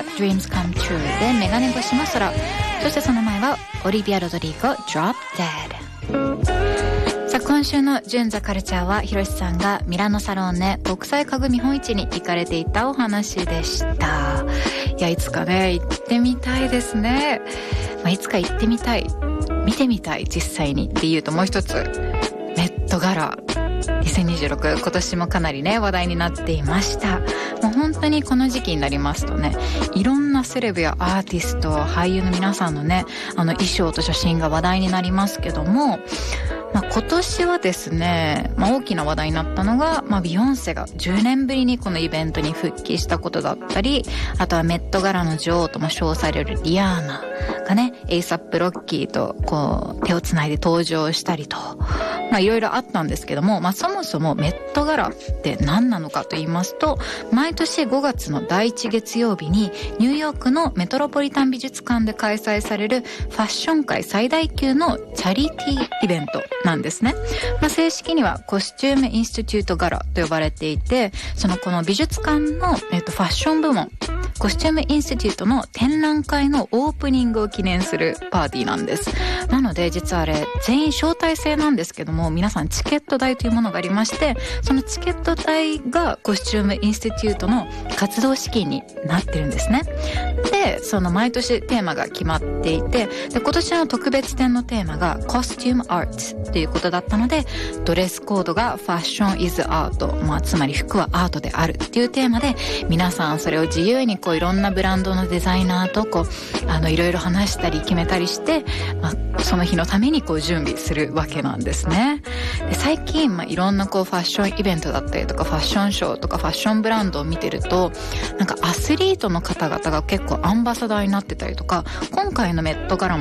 は Dreams Come True でメガネ越しの空、そしてその前はオリビア・ロドリゴ Drop Dead。 さあ今週の純ザカルチャーはひろしさんがミラノサローネ国際家具見本市に行かれていたお話でした。いや、いつかね行ってみたいですね。いつか行ってみたい、見てみたい実際にっていうと、もう一つメットガラ2026、今年もかなりね話題になっていました。もう本当にこの時期になりますとね、いろんなセレブやアーティスト、俳優の皆さんのね衣装と写真が話題になりますけども、今年はですね、大きな話題になったのが、ビヨンセが10年ぶりにこのイベントに復帰したことだったり、あとはメットガラの女王とも称されるリアーナがね、エイサップロッキーとこう手をつないで登場したりと、いろいろあったんですけども、そもそもメットガラって何なのかと言いますと、毎年5月の第1月曜日にニューヨークのメトロポリタン美術館で開催されるファッション界最大級のチャリティーイベントなんですね。正式にはコスチュームインスティテュートガラと呼ばれていて、この美術館の、ファッション部門コスチュームインスティテュートの展覧会のオープニングを記念するパーティーなんです。なので実はあれ全員招待制なんですけども、皆さんチケット代というものがありまして、そのチケット代がコスチュームインスティテュートの活動資金になってるんですね。で、その毎年テーマが決まっていて、で今年の特別展のテーマがコスチュームアートということだったので、ドレスコードがファッションイズアート、つまり服はアートであるっていうテーマで、皆さんそれを自由にいろんなブランドのデザイナーといろいろ話したり決めたりして、その日のために準備するわけなんですね。で最近、いろんなファッションイベントだったりとかファッションショーとかファッションブランドを見てると、アスリートの方々が結構アンバサダーになってたりとか、今回のメットガラも